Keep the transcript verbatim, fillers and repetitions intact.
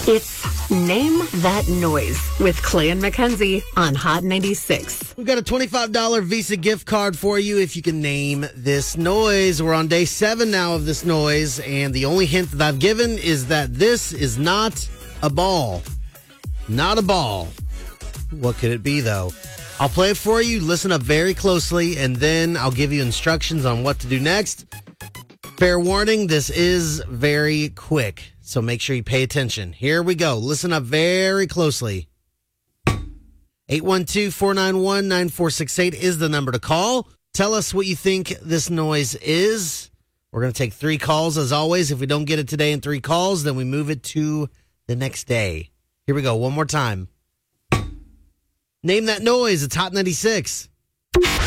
It's Name That Noise with Clay and Mackenzie on Hot ninety-six. We've got a twenty-five dollars Visa gift card for you if you can name this noise. We're on day seven now of this noise, and the only hint that I've given is that this is not a ball. Not a ball. What could it be, though? I'll play it for you. Listen up very closely, and then I'll give you instructions on what to do next. Fair warning, this is very quick, so make sure you pay attention. Here we go. Listen up very closely. eight one two, four nine one, nine four six eight is the number to call. Tell us what you think this noise is. We're going to take three calls, as always. If we don't get it today in three calls, then we move it to the next day. Here we go. One more time. Name that noise. It's Hot ninety-six.